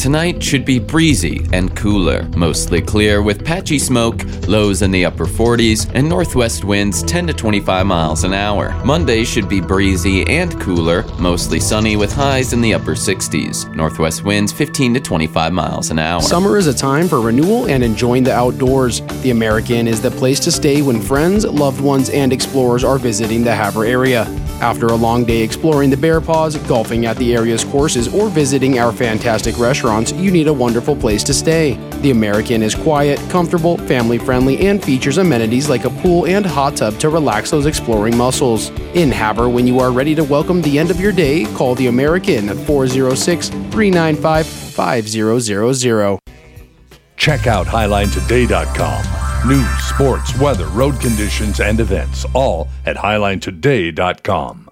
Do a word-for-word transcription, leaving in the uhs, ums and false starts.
tonight should be breezy and cooler. Mostly clear with patchy smoke, lows in the upper forties, and northwest winds ten to twenty-five miles an hour. Monday should be breezy and cooler, mostly sunny with highs in the upper sixties. Northwest winds fifteen to twenty-five miles an hour. Summer is a time for renewal and enjoying the outdoors. The American is the place to stay when friends, loved ones, and explorers are visiting the Havre area. After a long day exploring the Bear Paws, golfing at the area's courses, or visiting our fantastic restaurants, you need a wonderful place to stay. The American is quiet, comfortable, family-friendly, and features amenities like a pool and hot tub to relax those exploring muscles. In Havre, when you are ready to welcome the end of your day, call the American at four oh six, three nine five, five zero zero zero. Check out highline today dot com. News, sports, weather, road conditions, and events, all at highline today dot com.